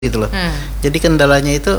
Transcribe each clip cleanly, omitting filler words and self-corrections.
gitu loh. Jadi kendalanya itu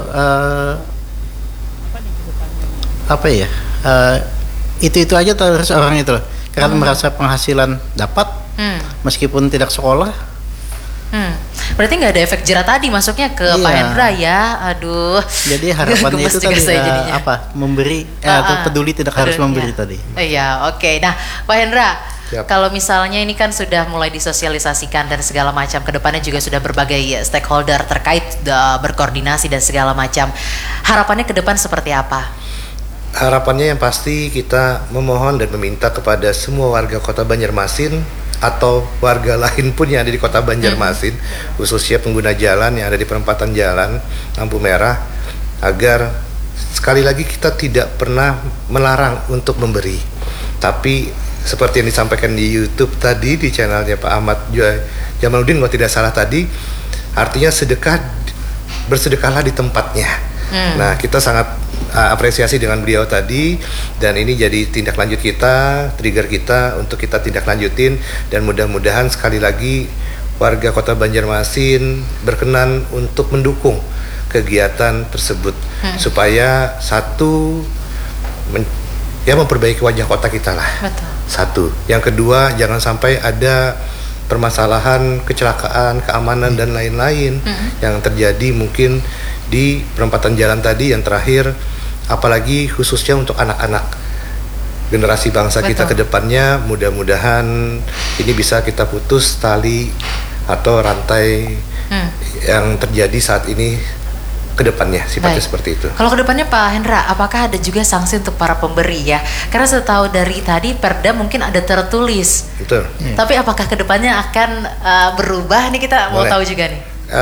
apa ya? Itu aja terus orang itu loh. Karena merasa penghasilan dapat meskipun tidak sekolah. Berarti nggak ada efek jerah tadi masuknya ke Iya. Pak Hendra ya. Aduh. Jadi harapannya Gemes itu juga tadi saya jadinya. memberi atau peduli tidak harus memberi tadi. Iya, oke. Nah, Pak Hendra, Siap. kalau misalnya ini kan sudah mulai disosialisasikan dan segala macam, kedepannya juga sudah berbagai stakeholder terkait berkoordinasi dan segala macam. Harapannya ke depan seperti apa? Harapannya yang pasti kita memohon dan meminta kepada semua warga Kota Banjarmasin atau warga lain pun yang ada di Kota Banjarmasin, khususnya pengguna jalan yang ada di perempatan jalan lampu merah, agar sekali lagi kita tidak pernah melarang untuk memberi. Tapi seperti yang disampaikan di YouTube tadi di channelnya Pak Ahmad Jamaluddin kalau tidak salah tadi, artinya bersedekahlah di tempatnya. Nah, kita sangat apresiasi dengan beliau tadi, dan ini jadi tindak lanjut kita, trigger kita untuk kita tindak lanjutin, dan mudah-mudahan sekali lagi warga Kota Banjarmasin berkenan untuk mendukung kegiatan tersebut supaya memperbaiki wajah kota kita lah. Betul. Satu. Yang kedua, jangan sampai ada permasalahan kecelakaan, keamanan dan lain-lain yang terjadi mungkin di perempatan jalan tadi. Yang terakhir, apalagi khususnya untuk anak-anak generasi bangsa kita ke depannya, mudah-mudahan ini bisa kita putus tali atau rantai yang terjadi saat ini ke depannya, sifatnya seperti itu. Kalau ke depannya Pak Hendra, apakah ada juga sanksi untuk para pemberi ya? Karena saya tahu dari tadi Perda mungkin ada tertulis. Betul. Tapi apakah ke depannya akan berubah nih, kita mau tahu juga nih.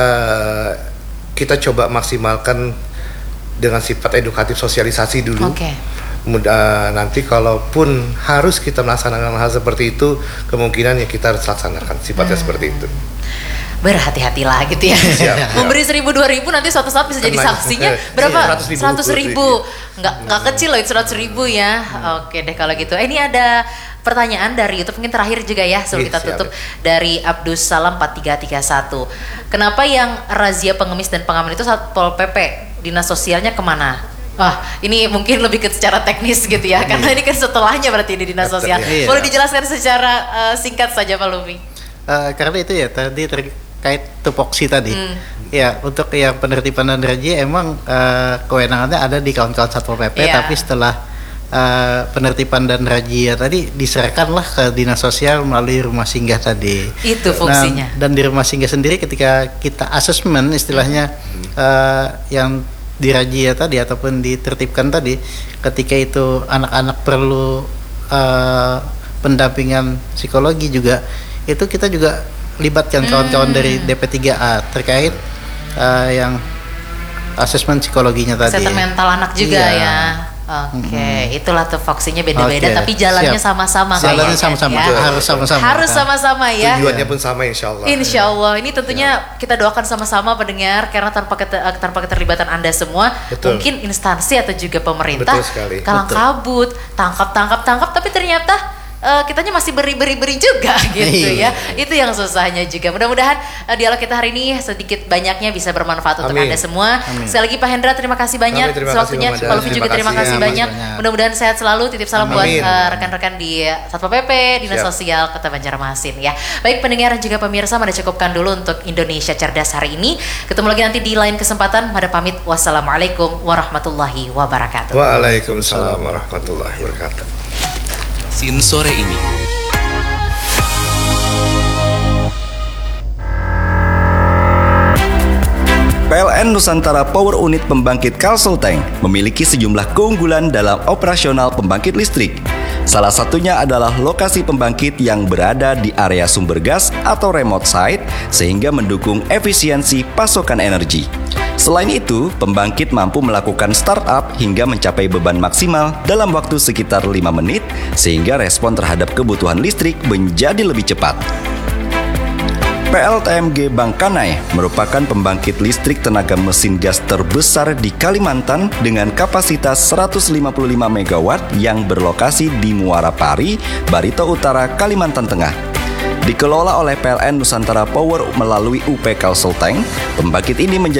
Kita coba maksimalkan dengan sifat edukatif sosialisasi dulu. Oke. Nanti kalaupun harus kita melaksanakan hal seperti itu, kemungkinan ya kita harus laksanakan sifatnya seperti itu. Berhati-hatilah gitu ya. Siap. Memberi 1.000 2.000 nanti suatu saat bisa jadi sanksinya berapa? 100.000. Nggak kecil loh itu 100.000 ya. Oke deh kalau gitu. Ini ada pertanyaan dari YouTube mungkin terakhir juga ya sebelum kita tutup, dari Abdus Salam 4331. Kenapa yang razia pengemis dan pengamen itu Satpol PP, dinas sosialnya kemana? Wah, ini mungkin lebih ke secara teknis gitu ya, karena ini kan setelahnya berarti di dinas sosial. Iya. Boleh dijelaskan secara singkat saja Pak Lumi? Karena itu ya tadi terkait tupoksi tadi. Ya, untuk yang penertiban dan razia emang kewenangannya ada di kawan-kawan Satpol PP, tapi setelah penertiban dan razia tadi diserahkanlah ke dinas sosial melalui rumah singgah tadi. Itu fungsinya. Dan di rumah singgah sendiri ketika kita asesmen istilahnya yang dirazia tadi ataupun ditertibkan tadi, ketika itu anak-anak perlu pendampingan psikologi juga, itu kita juga libatkan kawan-kawan dari DP3A terkait yang asesmen psikologinya tadi. Kesehatan mental anak juga ya. Oke, itulah tuh fungsinya beda-beda, tapi jalannya sama-sama. Jalannya sama-sama, ya. harus sama-sama. Harus sama-sama ya. Tujuannya pun sama, insya Allah. Insya Allah, ini tentunya kita doakan sama-sama pendengar, karena tanpa keterlibatan Anda semua, mungkin instansi atau juga pemerintah kalang kabut, tangkap, tapi ternyata kitanya masih beri juga gitu ya. Itu yang susahnya juga. Mudah-mudahan dialog kita hari ini sedikit banyaknya bisa bermanfaat untuk Anda semua. Sekali lagi Pak Hendra, terima kasih banyak waktunya. Pak Lufi juga terima kasih banyak. Mudah-mudahan sehat selalu. Titip salam buat rekan-rekan di Satpol PP, Dinas Sosial Kota Banjarmasin ya. Baik pendengar dan juga pemirsa, mari cukupkan dulu untuk Indonesia Cerdas hari ini. Ketemu lagi nanti di lain kesempatan. Pada pamit, wassalamualaikum warahmatullahi wabarakatuh. Waalaikumsalam warahmatullahi wabarakatuh. Sin sore ini. PLN Nusantara Power Unit Pembangkit Kalsulteng memiliki sejumlah keunggulan dalam operasional pembangkit listrik. Salah satunya adalah lokasi pembangkit yang berada di area sumber gas atau remote site sehingga mendukung efisiensi pasokan energi. Selain itu, pembangkit mampu melakukan startup hingga mencapai beban maksimal dalam waktu sekitar 5 menit sehingga respon terhadap kebutuhan listrik menjadi lebih cepat. PLTMG Bangkanai merupakan pembangkit listrik tenaga mesin gas terbesar di Kalimantan dengan kapasitas 155 MW yang berlokasi di Muara Pari, Barito Utara, Kalimantan Tengah. Dikelola oleh PLN Nusantara Power melalui UP Kalselteng, pembangkit ini menjadi